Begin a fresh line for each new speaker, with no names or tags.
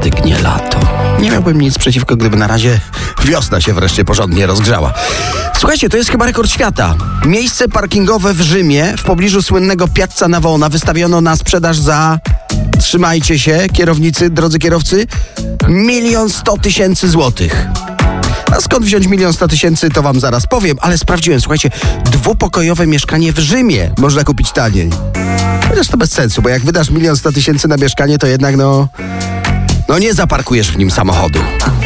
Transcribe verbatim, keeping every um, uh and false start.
stygnie lato. Nie miałbym nic przeciwko, gdyby na razie wiosna się wreszcie porządnie rozgrzała. Słuchajcie, to jest chyba rekord świata. Miejsce parkingowe w Rzymie, w pobliżu słynnego Piazza Navona, wystawiono na sprzedaż za... Trzymajcie się, kierownicy, drodzy kierowcy, milion sto tysięcy złotych. A skąd wziąć milion sto tysięcy, to wam zaraz powiem, ale sprawdziłem, słuchajcie, dwupokojowe mieszkanie w Rzymie można kupić taniej. Chociaż to bez sensu, bo jak wydasz milion sto tysięcy na mieszkanie, to jednak no... No nie zaparkujesz w nim samochodu.